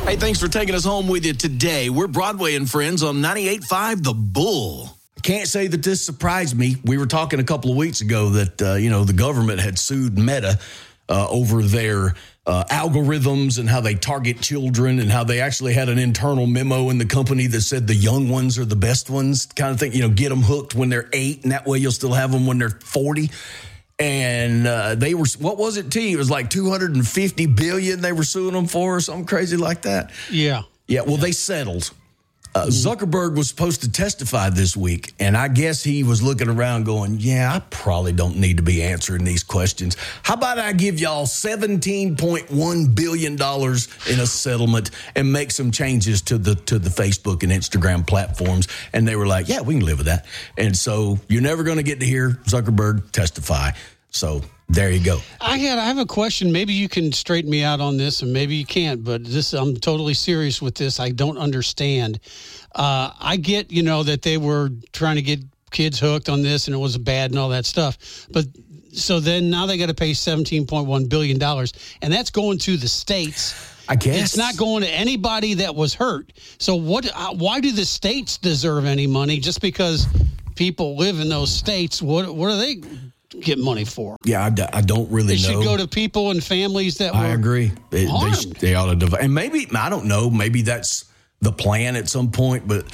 Hey, thanks for taking us home with you today. We're Broadway and Friends on 98.5 The Bull. Can't say that this surprised me. We were talking a couple of weeks ago that, the government had sued Meta over their algorithms and how they target children and how they actually had an internal memo in the company that said the young ones are the best ones, kind of thing, get them hooked when they're 8 and that way you'll still have them when they're 40. And they were, what was it, T? It was like $250 billion they were suing them for or something crazy like that. Yeah. Yeah, well, they settled. Zuckerberg was supposed to testify this week, and I guess he was looking around going, I probably don't need to be answering these questions. How about I give y'all $17.1 billion in a settlement and make some changes to the Facebook and Instagram platforms? And they were like, yeah, we can live with that. And so you're never going to get to hear Zuckerberg testify. So there you go. I have a question. Maybe you can straighten me out on this, and maybe you can't. But I'm totally serious with this. I don't understand. I get, that they were trying to get kids hooked on this, and it was bad and all that stuff. But so then now they got to pay $17.1 billion, and that's going to the states. I guess it's not going to anybody that was hurt. So why do the states deserve any money? Just because people live in those states, what are they get money for? Yeah, I don't really know. It should go to people and families that were I agree. They ought to divide. And maybe, I don't know, maybe that's the plan at some point, but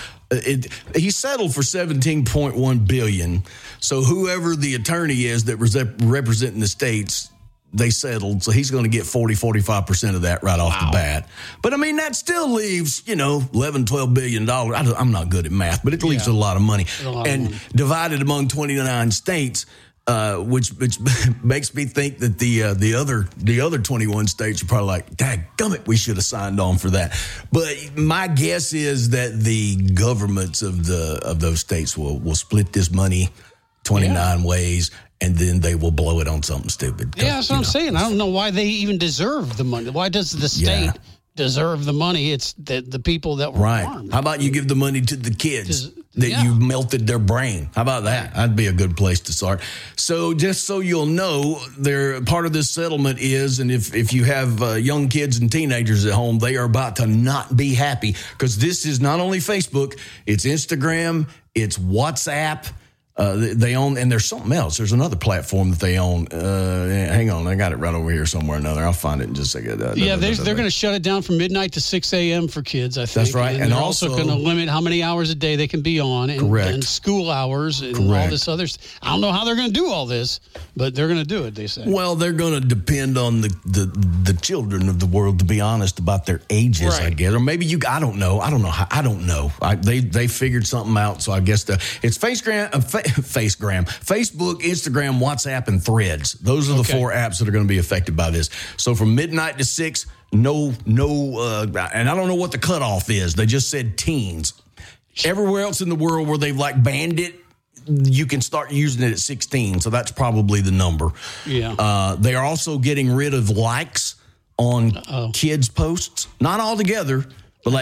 he settled for $17.1 billion. So whoever the attorney is that was representing the states, they settled. So he's going to get 45% of that right off the bat. But I mean, that still leaves, $11-12 billion. I'm not good at math, but it leaves a lot of money. And divided among 29 states, which makes me think that the other 21 states are probably like, dadgummit, we should have signed on for that. But my guess is that the governments of those states will split this money 29 ways, and then they will blow it on something stupid. Yeah, that's what I'm saying. I don't know why they even deserve the money. Why does the state deserve the money? It's the people that were harmed. How about you give the money to the kids you melted their brain? How about that? That'd be a good place to start. So just so you'll know, part of this settlement is, and if you have young kids and teenagers at home, they are about to not be happy because this is not only Facebook, it's Instagram, it's WhatsApp. They own, and there's something else. There's another platform that they own. Hang on, I got it right over here somewhere or another. I'll find it in just a second. They're going to shut it down from midnight to 6 a.m. for kids, I think. That's right. And they're also going to limit how many hours a day they can be on. And school hours and all this other stuff. I don't know how they're going to do all this, but they're going to do it, they say. Well, they're going to depend on the children of the world, to be honest, about their ages, I guess. Or maybe I don't know. I don't know. They figured something out, so I guess it's Facebook, Instagram, WhatsApp, and Threads. Those are the 4 apps that are going to be affected by this. So from midnight to 6, no, and I don't know what the cutoff is. They just said teens. Everywhere else in the world where they've banned it, you can start using it at 16. So that's probably the number. Yeah. They are also getting rid of likes on kids' posts. Not all together, but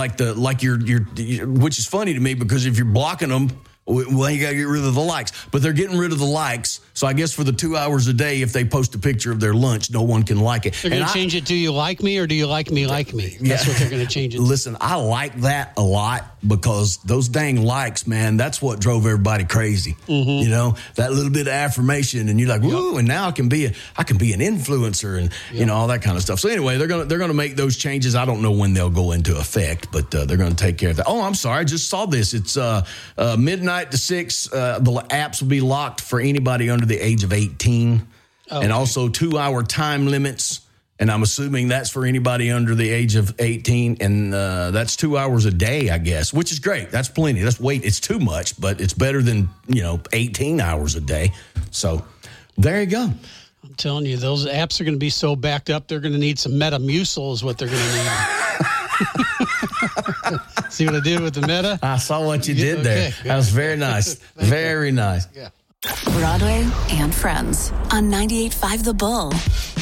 which is funny to me because if you're blocking them, well, you got to get rid of the likes. But they're getting rid of the likes. So I guess for the 2 hours a day, if they post a picture of their lunch, no one can like it. They're going to change it, do you like me or do you like me like me? That's what they're going to change it to. Listen, I like that a lot because those dang likes, man, that's what drove everybody crazy. Mm-hmm. That little bit of affirmation, and you're like, woo, and now I can be an influencer and all that kind of stuff. So anyway, they're going to make those changes. I don't know when they'll go into effect, but they're going to take care of that. Oh, I'm sorry, I just saw this. It's midnight to 6. The apps will be locked for anybody under the age of 18, and also 2-hour time limits. And I'm assuming that's for anybody under the age of 18, and that's 2 hours a day, I guess, which is great. That's plenty. It's too much, but it's better than 18 hours a day. So there you go. I'm telling you, those apps are going to be so backed up. They're going to need some Metamucil is what they're going to need. See what I did with the Meta? I saw what you did there. That was very nice. Very nice. Yeah. Broadway and Friends on 98.5 The Bull.